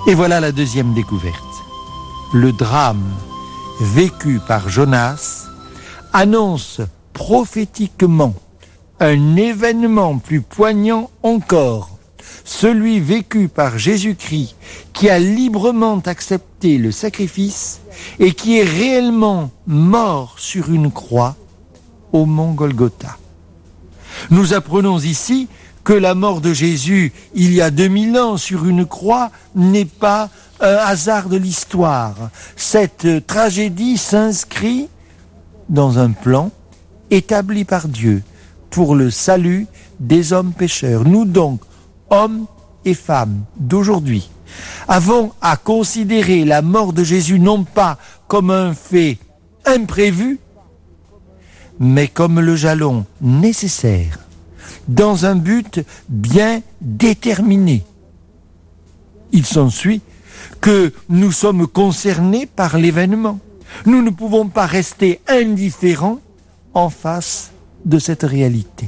Et voilà la deuxième découverte. Le drame vécu par Jonas annonce prophétiquement un événement plus poignant encore, celui vécu par Jésus-Christ qui a librement accepté le sacrifice et qui est réellement mort sur une croix au mont Golgotha. Nous apprenons ici que la mort de Jésus, il y a 2000 ans sur une croix, n'est pas un hasard de l'histoire. Cette tragédie s'inscrit dans un plan établi par Dieu pour le salut des hommes pécheurs. Nous donc, hommes et femmes d'aujourd'hui, avons à considérer la mort de Jésus non pas comme un fait imprévu, mais comme le jalon nécessaire dans un but bien déterminé. Il s'ensuit que nous sommes concernés par l'événement. Nous ne pouvons pas rester indifférents en face de cette réalité.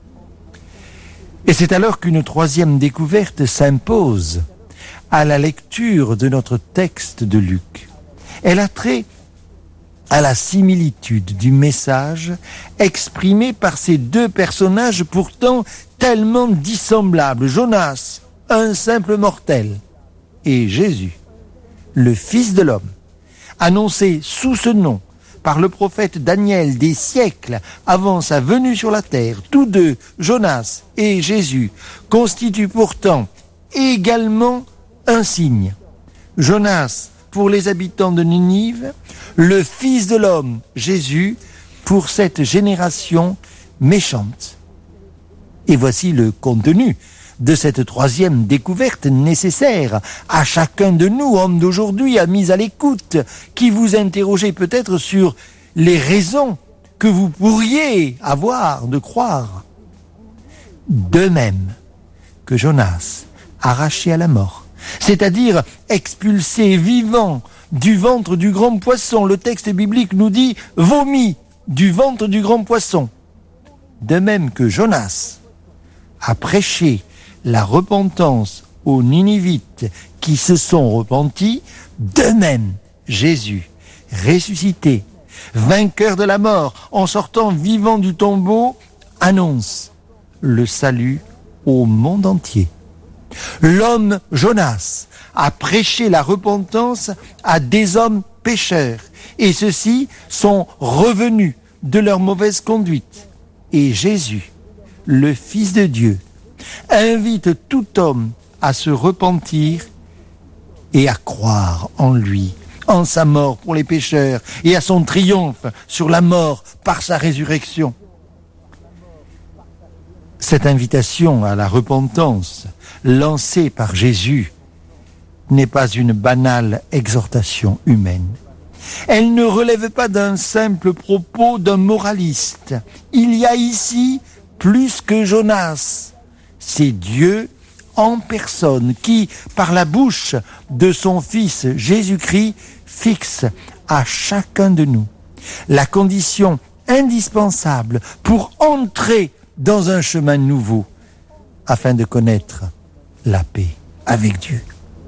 Et c'est alors qu'une troisième découverte s'impose à la lecture de notre texte de Luc. Elle a trait à la similitude du message exprimé par ces deux personnages pourtant tellement dissemblables. Jonas, un simple mortel, et Jésus, le Fils de l'homme, annoncé sous ce nom par le prophète Daniel des siècles avant sa venue sur la terre. Tous deux, Jonas et Jésus, constituent pourtant également un signe. Jonas pour les habitants de Ninive, le Fils de l'homme, Jésus, pour cette génération méchante. Et voici le contenu de cette troisième découverte nécessaire à chacun de nous, hommes d'aujourd'hui, amis à l'écoute, qui vous interrogez peut-être sur les raisons que vous pourriez avoir de croire. De même que Jonas, arraché à la mort, c'est-à-dire expulsé vivant du ventre du grand poisson. Le texte biblique nous dit « vomi du ventre du grand poisson ». De même que Jonas a prêché la repentance aux Ninivites qui se sont repentis, de même Jésus, ressuscité, vainqueur de la mort, en sortant vivant du tombeau, annonce le salut au monde entier. L'homme Jonas a prêché la repentance à des hommes pécheurs, et ceux-ci sont revenus de leur mauvaise conduite. Et Jésus, le Fils de Dieu, invite tout homme à se repentir et à croire en lui, en sa mort pour les pécheurs et à son triomphe sur la mort par sa résurrection. Cette invitation à la repentance lancée par Jésus n'est pas une banale exhortation humaine. Elle ne relève pas d'un simple propos d'un moraliste. Il y a ici plus que Jonas. C'est Dieu en personne qui, par la bouche de son Fils Jésus-Christ, fixe à chacun de nous la condition indispensable pour entrer dans un chemin nouveau afin de connaître la paix avec Dieu.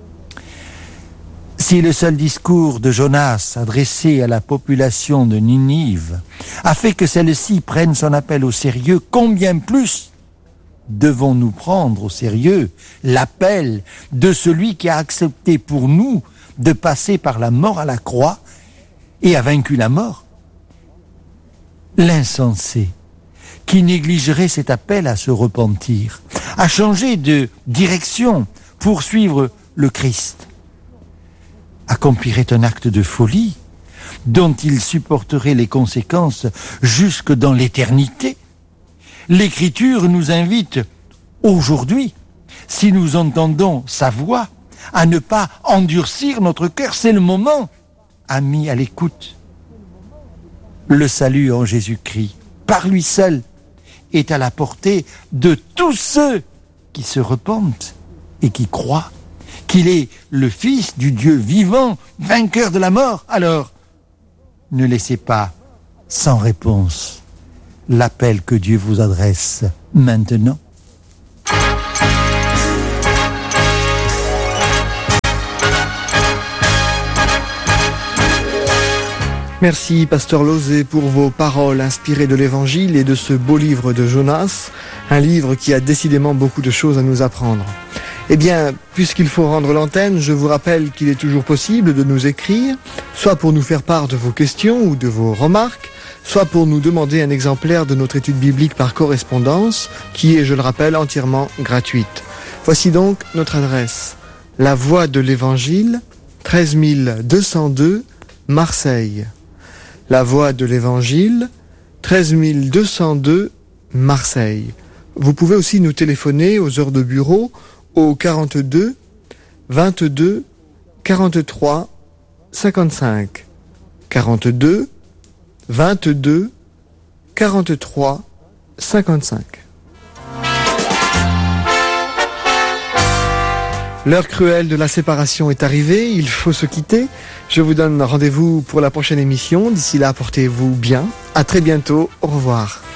Si le seul discours de Jonas adressé à la population de Ninive a fait que celle-ci prenne son appel au sérieux, combien plus devons-nous prendre au sérieux l'appel de celui qui a accepté pour nous de passer par la mort à la croix et a vaincu la mort? L'insensé qui négligerait cet appel à se repentir, à changer de direction pour suivre le Christ, accomplirait un acte de folie dont il supporterait les conséquences jusque dans l'éternité. L'Écriture nous invite aujourd'hui, si nous entendons sa voix, à ne pas endurcir notre cœur. C'est le moment, amis à l'écoute. Le salut en Jésus-Christ, par lui seul, est à la portée de tous ceux qui se repentent et qui croient qu'il est le Fils du Dieu vivant, vainqueur de la mort. Alors, ne laissez pas sans réponse l'appel que Dieu vous adresse maintenant. Merci, Pasteur Lozé, pour vos paroles inspirées de l'Évangile et de ce beau livre de Jonas, un livre qui a décidément beaucoup de choses à nous apprendre. Eh bien, puisqu'il faut rendre l'antenne, je vous rappelle qu'il est toujours possible de nous écrire, soit pour nous faire part de vos questions ou de vos remarques, soit pour nous demander un exemplaire de notre étude biblique par correspondance, qui est, je le rappelle, entièrement gratuite. Voici donc notre adresse. La Voix de l'Évangile, 13 202, Marseille. La Voix de l'Évangile, 13 202, Marseille. Vous pouvez aussi nous téléphoner aux heures de bureau au 42 22 43 55. 42 22 43 55. L'heure cruelle de la séparation est arrivée, il faut se quitter. Je vous donne rendez-vous pour la prochaine émission. D'ici là, portez-vous bien. À très bientôt. Au revoir.